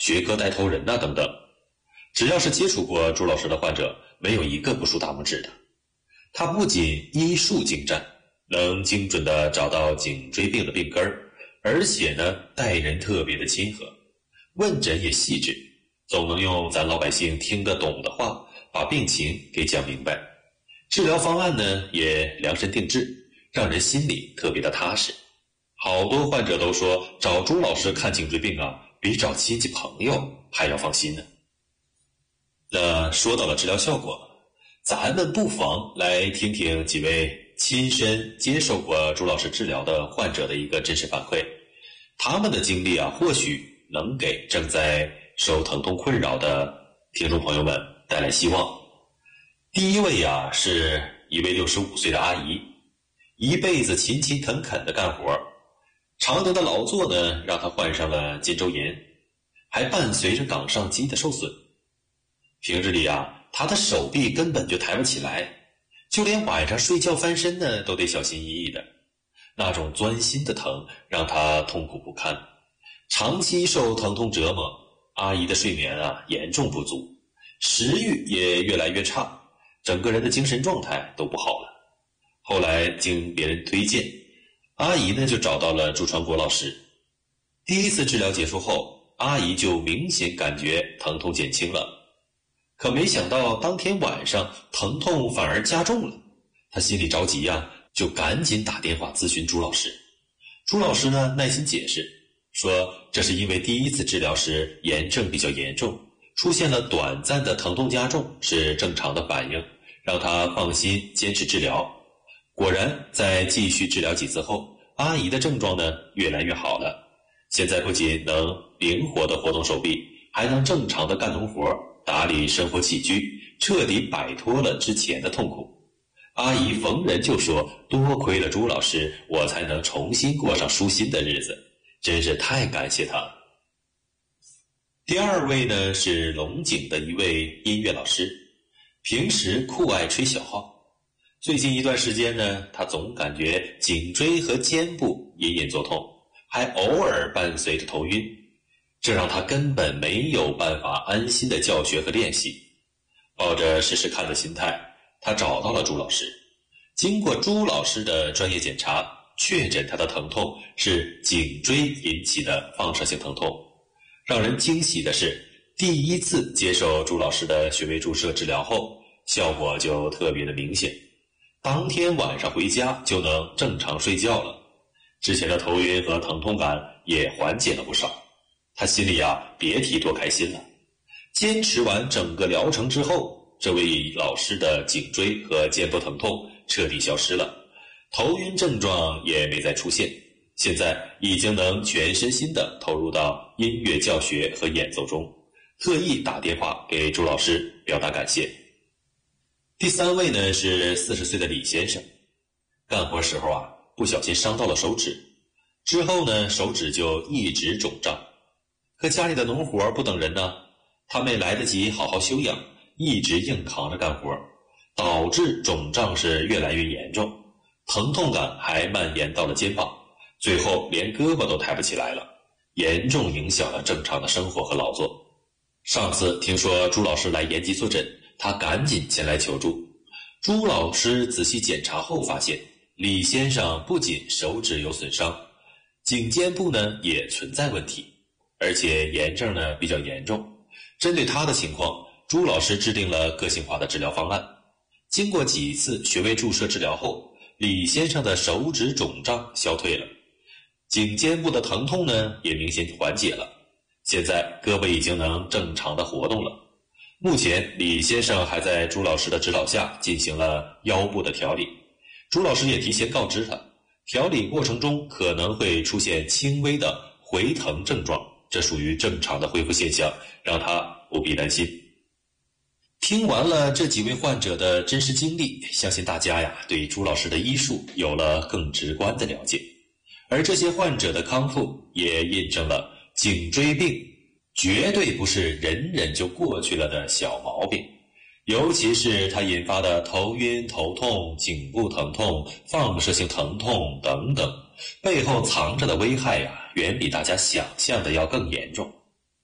学科带头人等等。只要是接触过朱老师的患者，没有一个不竖大拇指的。他不仅医术精湛，能精准地找到颈椎病的病根儿，而且呢，待人特别的亲和，问诊也细致，总能用咱老百姓听得懂的话，把病情给讲明白。治疗方案呢，也量身定制，让人心里特别的踏实。好多患者都说，找朱老师看颈椎病比找亲戚朋友还要放心呢。那说到了治疗效果，咱们不妨来听听几位亲身接受过朱老师治疗的患者的一个真实反馈。他们的经历或许能给正在受疼痛困扰的听众朋友们带来希望。第一位是一位65岁的阿姨，一辈子勤勤恳恳的干活，常年的劳作呢，让她患上了肩周炎，还伴随着冈上肌的受损。平日里他的手臂根本就抬不起来，就连晚上睡觉翻身呢都得小心翼翼的。那种钻心的疼让他痛苦不堪，长期受疼痛折磨，阿姨的睡眠严重不足，食欲也越来越差，整个人的精神状态都不好了。后来经别人推荐，阿姨呢就找到了朱传国老师。第一次治疗结束后，阿姨就明显感觉疼痛减轻了。可没想到当天晚上疼痛反而加重了，他心里着急就赶紧打电话咨询朱老师。朱老师呢耐心解释说，这是因为第一次治疗时炎症比较严重，出现了短暂的疼痛加重，是正常的反应，让他放心坚持治疗。果然在继续治疗几次后，阿姨的症状呢越来越好了，现在不仅能灵活地活动手臂，还能正常地干农活，打理生活起居，彻底摆脱了之前的痛苦。阿姨逢人就说，多亏了朱老师，我才能重新过上舒心的日子，真是太感谢他了。第二位呢是龙井的一位音乐老师，平时酷爱吹小号，最近一段时间呢，他总感觉颈椎和肩部隐隐作痛，还偶尔伴随着头晕，这让他根本没有办法安心的教学和练习。抱着试试看的心态，他找到了朱老师。经过朱老师的专业检查，确诊他的疼痛是颈椎引起的放射性疼痛。让人惊喜的是，第一次接受朱老师的穴位注射治疗后，效果就特别的明显，当天晚上回家就能正常睡觉了，之前的头晕和疼痛感也缓解了不少。他心里别提多开心了。坚持完整个疗程之后，这位老师的颈椎和肩部疼痛彻底消失了，头晕症状也没再出现，现在已经能全身心地投入到音乐教学和演奏中，特意打电话给朱老师表达感谢。第三位呢是40岁的李先生，干活时候不小心伤到了手指，之后呢手指就一直肿胀。可家里的农活不等人呢，他没来得及好好休养，一直硬扛着干活，导致肿胀是越来越严重，疼痛感还蔓延到了肩膀，最后连胳膊都抬不起来了，严重影响了正常的生活和劳作。上次听说朱老师来延吉坐诊，他赶紧前来求助。朱老师仔细检查后发现，李先生不仅手指有损伤，颈肩部呢也存在问题，而且炎症呢比较严重。针对他的情况，朱老师制定了个性化的治疗方案。经过几次穴位注射治疗后，李先生的手指肿胀消退了，颈肩部的疼痛呢也明显缓解了，现在胳膊已经能正常的活动了。目前李先生还在朱老师的指导下进行了腰部的调理，朱老师也提前告知他，调理过程中可能会出现轻微的回疼症状，这属于正常的恢复现象，让他不必担心。听完了这几位患者的真实经历，相信大家对朱老师的医术有了更直观的了解，而这些患者的康复也印证了颈椎病绝对不是人人就过去了的小毛病，尤其是它引发的头晕、头痛、颈部疼痛、放射性疼痛等等，背后藏着的危害远比大家想象的要更严重。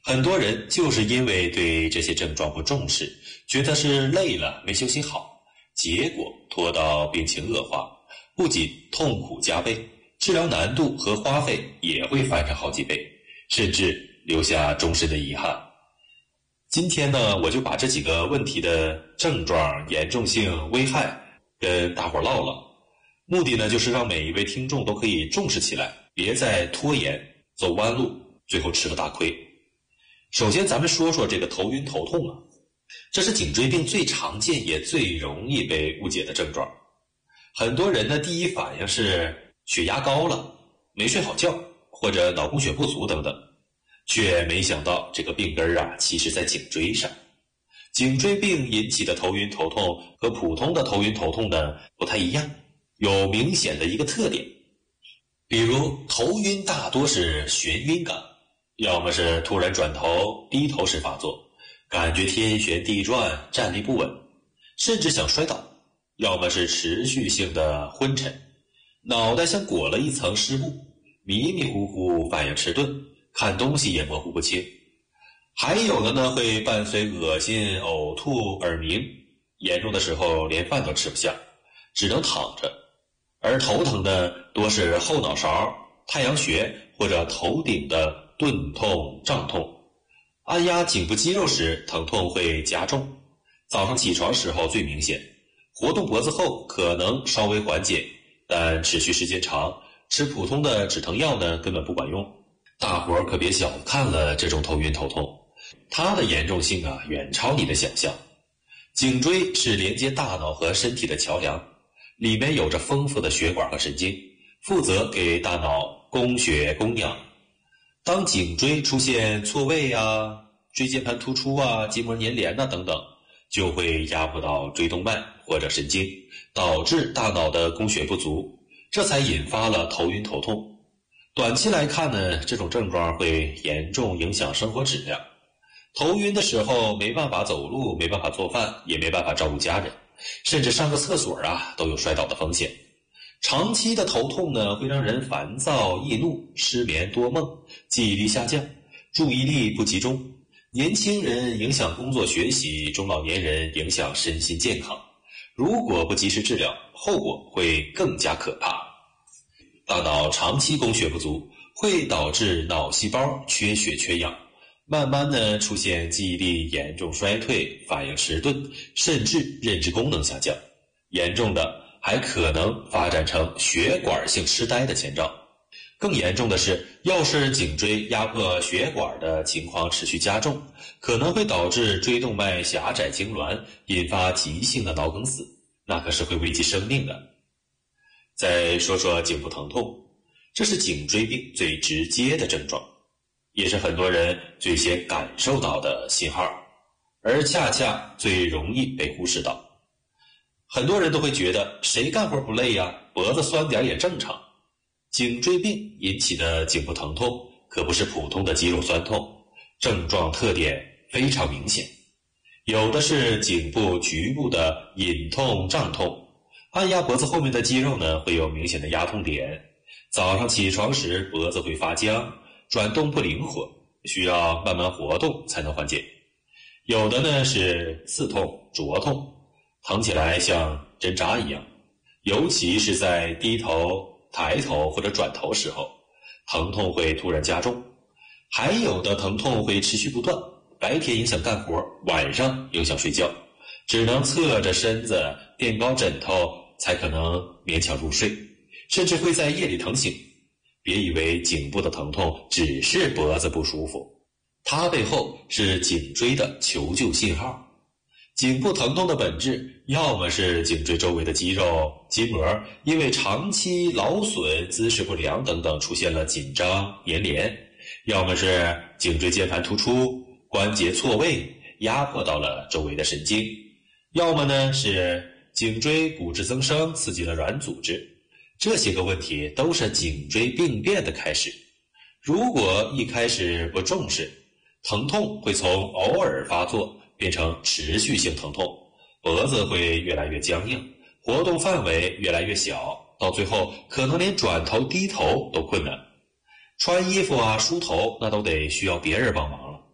很多人就是因为对这些症状不重视，觉得是累了没休息好，结果拖到病情恶化，不仅痛苦加倍，治疗难度和花费也会翻上好几倍，甚至留下终身的遗憾。今天呢，我就把这几个问题的症状、严重性、危害跟大伙唠唠，目的呢就是让每一位听众都可以重视起来，别再拖延走弯路，最后吃了大亏。首先咱们说说这个头晕头痛啊，这是颈椎病最常见也最容易被误解的症状。很多人的第一反应是血压高了，没睡好觉，或者脑供血不足等等，却没想到这个病根啊，其实在颈椎上。颈椎病引起的头晕头痛和普通的头晕头痛呢不太一样，有明显的一个特点。比如头晕大多是眩晕感，要么是突然转头低头时发作，感觉天旋地转，站立不稳，甚至想摔倒；要么是持续性的昏沉，脑袋像裹了一层湿布，迷迷糊糊，反应迟钝，看东西也模糊不清。还有的呢会伴随恶心、呕吐、耳鸣，严重的时候连饭都吃不下，只能躺着。而头疼的多是后脑勺、太阳穴或者头顶的钝痛、胀痛。按压颈部肌肉时疼痛会加重，早上起床时候最明显，活动脖子后可能稍微缓解，但持续时间长，吃普通的止疼药呢根本不管用。大伙儿可别小看了这种头晕头痛，它的严重性啊远超你的想象。颈椎是连接大脑和身体的桥梁，里面有着丰富的血管和神经，负责给大脑供血供氧。当颈椎出现错位啊、椎间盘突出啊、筋膜粘连啊等等，就会压迫到椎动脉或者神经，导致大脑的供血不足，这才引发了头晕头痛。短期来看呢，这种症状会严重影响生活质量。头晕的时候没办法走路，没办法做饭，也没办法照顾家人，甚至上个厕所啊都有摔倒的风险。长期的头痛呢，会让人烦躁、易怒、失眠、多梦、记忆力下降、注意力不集中。年轻人影响工作学习，中老年人影响身心健康。如果不及时治疗，后果会更加可怕。大脑长期供血不足，会导致脑细胞缺血缺氧，慢慢的出现记忆力严重衰退、反应迟钝，甚至认知功能下降。严重的还可能发展成血管性痴呆的前兆。更严重的是，要是颈椎压迫血管的情况持续加重，可能会导致椎动脉狭窄痉挛，引发急性的脑梗死，那可是会危及生命的。再说说颈部疼痛，这是颈椎病最直接的症状，也是很多人最先感受到的信号，而恰恰最容易被忽视到。很多人都会觉得谁干活不累呀，脖子酸点也正常。颈椎病引起的颈部疼痛可不是普通的肌肉酸痛，症状特点非常明显。有的是颈部局部的隐痛、胀痛，按压脖子后面的肌肉呢会有明显的压痛点，早上起床时脖子会发僵，转动不灵活，需要慢慢活动才能缓解。有的呢是刺痛、灼痛，疼起来像针扎一样，尤其是在低头、抬头或者转头时候，疼痛会突然加重。还有的疼痛会持续不断，白天影响干活，晚上影响睡觉，只能侧着身子垫高枕头才可能勉强入睡，甚至会在夜里疼醒。别以为颈部的疼痛只是脖子不舒服，它背后是颈椎的求救信号。颈部疼痛的本质，要么是颈椎周围的肌肉、筋膜因为长期劳损、姿势不良等等出现了紧张、粘连，要么是颈椎间盘突出、关节错位，压迫到了周围的神经，要么呢是颈椎骨质增生刺激了软组织。这些个问题都是颈椎病变的开始。如果一开始不重视，疼痛会从偶尔发作变成持续性疼痛，脖子会越来越僵硬，活动范围越来越小，到最后可能连转头低头都困难。穿衣服啊、梳头那都得需要别人帮忙。